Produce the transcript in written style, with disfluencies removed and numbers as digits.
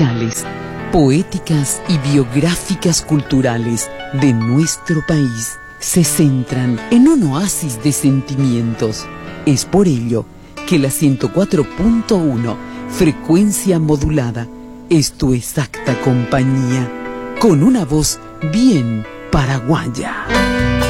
musicales, poéticas y biográficas culturales de nuestro país se centran en un oasis de sentimientos. Es por ello que la 104.1, frecuencia modulada, es tu exacta compañía, con una voz bien paraguaya.